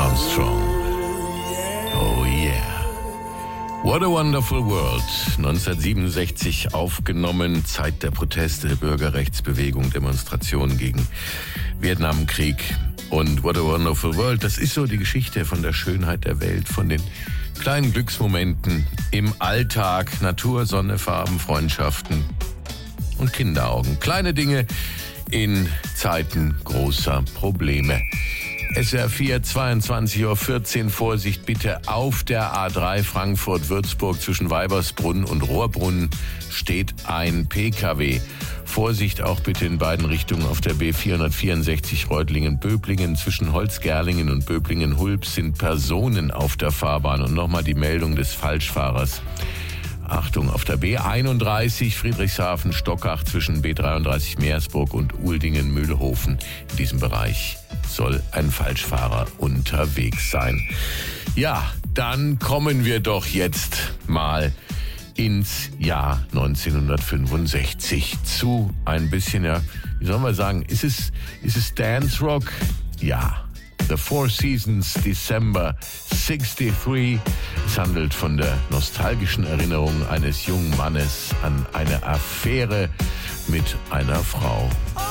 Armstrong. Oh yeah. What a Wonderful World. 1967 aufgenommen, Zeit der Proteste, Bürgerrechtsbewegung, Demonstrationen gegen Vietnamkrieg. Und What a Wonderful World, das ist so die Geschichte von der Schönheit der Welt, von den kleinen Glücksmomenten im Alltag, Natur, Sonne, Farben, Freundschaften und Kinderaugen. Kleine Dinge in Zeiten großer Probleme. SWR 4, 22.14 Uhr, Vorsicht bitte, auf der A3 Frankfurt-Würzburg zwischen Weibersbrunn und Rohrbrunn steht ein PKW. Vorsicht auch bitte in beiden Richtungen auf der B464 Reutlingen-Böblingen. Zwischen Holzgerlingen und Böblingen-Hulb sind Personen auf der Fahrbahn. Und nochmal die Meldung des Falschfahrers. Achtung, auf der B31 Friedrichshafen-Stockach zwischen B33 Meersburg und Uldingen-Mühlhofen. In diesem Bereich soll ein Falschfahrer unterwegs sein. Ja, dann kommen wir doch jetzt mal ins Jahr 1965 zu ein bisschen, ja, wie soll man sagen, ist es Dance Rock? Ja. The Four Seasons, December 63. Es handelt von der nostalgischen Erinnerung eines jungen Mannes an eine Affäre mit einer Frau.